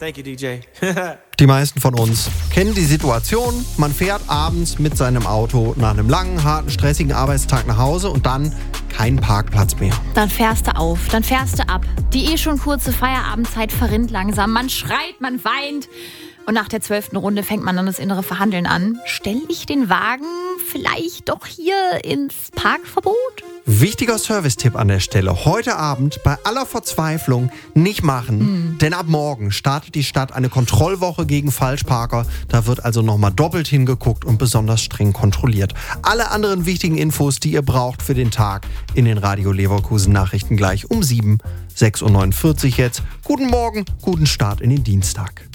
Thank you, DJ. Die meisten von uns kennen die Situation, man fährt abends mit seinem Auto nach einem langen, harten, stressigen Arbeitstag nach Hause und dann kein Parkplatz mehr. Dann fährst du auf, dann fährst du ab. Die schon kurze Feierabendzeit verrinnt langsam. Man schreit, man weint. Und nach der 12. Runde fängt man dann das innere Verhandeln an. Stell ich den Wagen vielleicht doch hier ins Parkverbot? Wichtiger Service-Tipp an der Stelle. Heute Abend bei aller Verzweiflung nicht machen, denn ab morgen startet die Stadt eine Kontrollwoche gegen Falschparker. Da wird also nochmal doppelt hingeguckt und besonders streng kontrolliert. Alle anderen wichtigen Infos, die ihr braucht für den Tag, in den Radio Leverkusen Nachrichten gleich um 7, 6.49 Uhr jetzt. Guten Morgen, guten Start in den Dienstag.